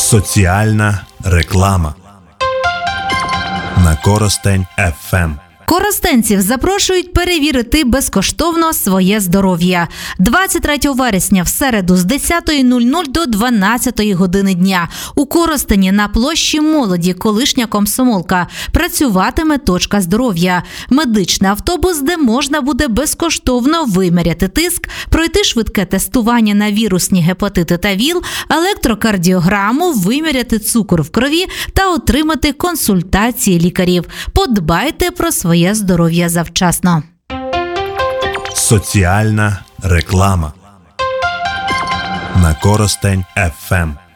Соціальна реклама на Коростень ФМ. Коростенців запрошують перевірити безкоштовно своє здоров'я. 23 вересня в середу з 10:00 до 12 години дня у Коростені на площі Молоді, колишня Комсомолка, працюватиме точка здоров'я. Медичний автобус, де можна буде безкоштовно виміряти тиск, пройти швидке тестування на вірусні гепатити та ВІЛ, електрокардіограму, виміряти цукор в крові та отримати консультації лікарів. Подбайте про своє здоров'я завчасно. Соціальна реклама на Коростень ФМ.